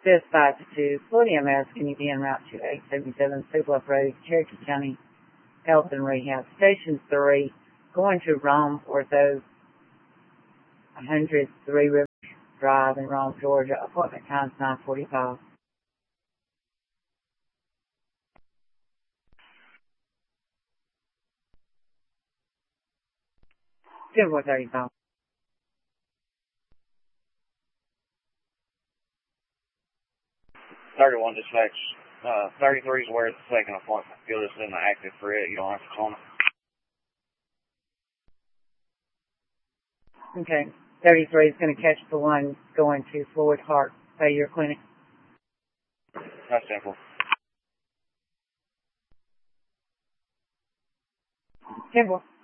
Says 5 to 2. Florida EMS, can you be en route to 877 Sioux Bluff Road, Cherokee County Health and Rehab. Station 3, going to Rome Ortho, 103 River Drive in Rome, Georgia. Appointment time's 9:45. 10:35. 31 dispatch. 33 is where it's the second appointment. You'll just send the active for it. You don't have to call it. Okay. 33 is going to catch the one going to Floyd Heart Failure Clinic. That's simple. 10-4.